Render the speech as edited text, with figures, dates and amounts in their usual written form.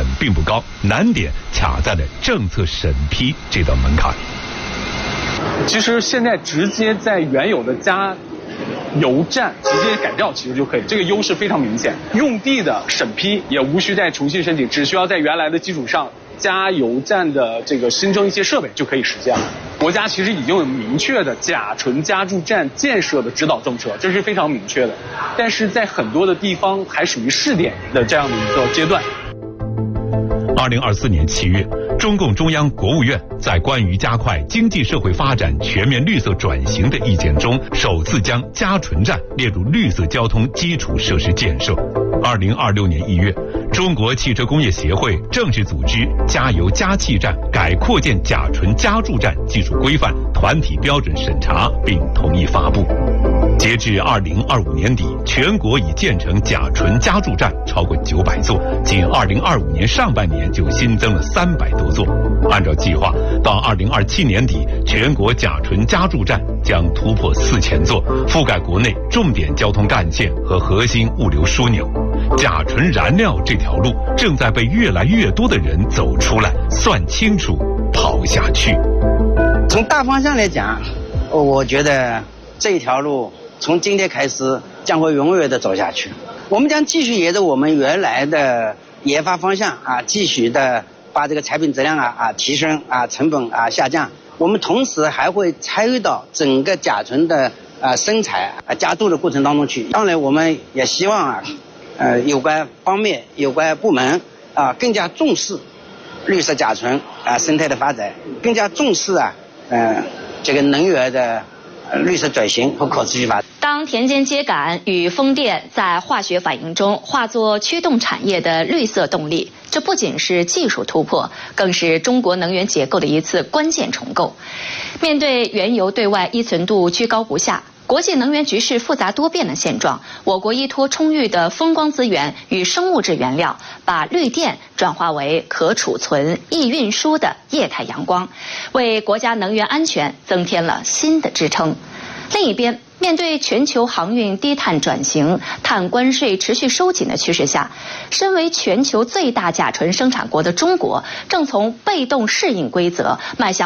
并不高，难点卡在了政策审批这道门槛。 其实现在直接在原有的加油站直接改掉其实就可以，这个优势非常明显。用地的审批也无需再重新申请，只需要在原来的基础上加油站的这个新增一些设备就可以实现了。国家其实已经有明确的甲醇加注站建设的指导政策，这是非常明确的。但是在很多的地方还属于试点的这样的一个阶段。 2024年7月，中共中央国务院在关于加快经济社会发展全面绿色转型的意见中，首次将加醇站列入绿色交通基础设施建设。2026年1月，中国汽车工业协会正式组织加油加气站改扩建甲醇加注站技术规范团体标准审查，并同意发布。截至2025年底，全国已建成甲醇加注站超过900座，仅2025年上半年就新增了300多座。按照计划，到2027年底，全国甲醇加注站将突破4000座，覆盖国内重点交通干线和核心物流枢纽。甲醇燃料这条路正在被越来越多的人走出来，算清楚，跑下去。 从大方向来讲，我觉得这一条路从今天开始将会永远的走下去。我们将继续沿着我们原来的研发方向继续的把这个产品质量提升成本下降。我们同时还会参与到整个甲醇的生产加注的过程当中去。当然，我们也希望有关方面、有关部门更加重视绿色甲醇生态的发展，更加重视这个能源的绿色转型和可持续发展。 当田间秸秆与风电在化学反应中化作驱动产业的绿色动力，这不仅是技术突破，更是中国能源结构的一次关键重构。面对原油对外依存度居高不下，国际能源局势复杂多变的现状，我国依托充裕的风光资源与生物质原料，把绿电转化为可储存、易运输的液态阳光，为国家能源安全增添了新的支撑。另一边，面对全球航运低碳转型、碳关税持续收紧的趋势下，身为全球最大甲醇生产国的中国，正从被动适应规则迈向